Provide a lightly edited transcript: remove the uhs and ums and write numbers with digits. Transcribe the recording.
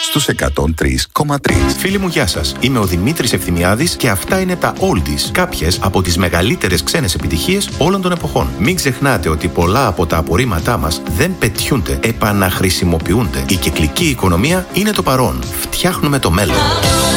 στους 103,3. Φίλοι μου, γεια σας. Είμαι ο Δημήτρης Ευθυμιάδης και αυτά είναι τα Oldies. Κάποιες από τις μεγαλύτερες ξένες επιτυχίες όλων των εποχών. Μην ξεχνάτε ότι πολλά από τα απορρίμματά μας δεν πετιούνται, επαναχρησιμοποιούνται. Η κυκλική οικονομία είναι το παρόν. Φτιάχνουμε το μέλλον.